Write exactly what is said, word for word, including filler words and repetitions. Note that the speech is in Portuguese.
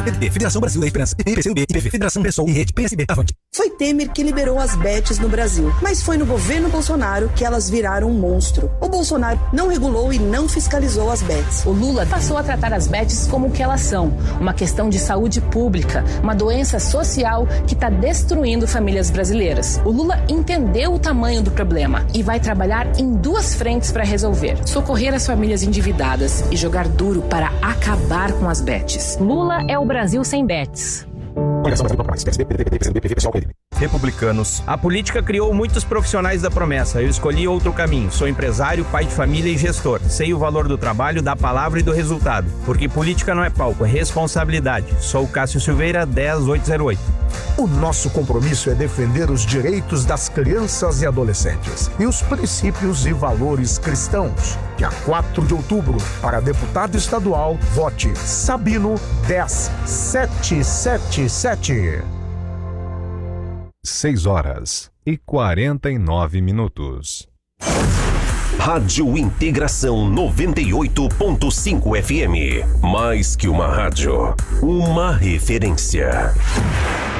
P D T, Federação Brasil da Esperança, P C U B, I P V, Federação Pessoal e Rede, P S B, Avante. Foi Temer que liberou as bets no Brasil, mas foi no governo Bolsonaro que elas viraram um monstro. O Bolsonaro não regulou e não fiscalizou as bets. O Lula passou a tratar as bets como o que elas são, uma questão de saúde pública, uma doença social que está destruindo famílias brasileiras. O Lula entendeu o tamanho do problema e vai trabalhar em duas frentes para resolver: socorrer as famílias endividadas e jogar duro para acabar com as bets. Lula é o Brasil sem bets. Republicanos. A política criou muitos profissionais da promessa. Eu escolhi outro caminho. Sou empresário, pai de família e gestor. Sei o valor do trabalho, da palavra e do resultado. Porque política não é palco, é responsabilidade. Sou o Cássio Silveira, dez mil oitocentos e oito. O nosso compromisso é defender os direitos das crianças e adolescentes e os princípios e valores cristãos. Dia quatro de outubro, para deputado estadual, vote Sabino dez mil setecentos e setenta e sete. seis horas e quarenta e nove minutos. Rádio Integração noventa e oito ponto cinco F M. Mais que uma rádio, uma referência.